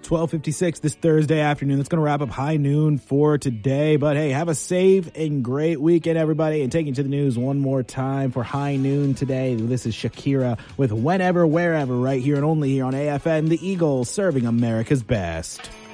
12:56 this Thursday afternoon. That's going to wrap up High Noon for today. But hey, have a safe and great weekend, everybody. And taking to the news one more time for High Noon today. This is Shakira with Whenever, Wherever, right here and only here on AFN, the Eagle, serving America's best.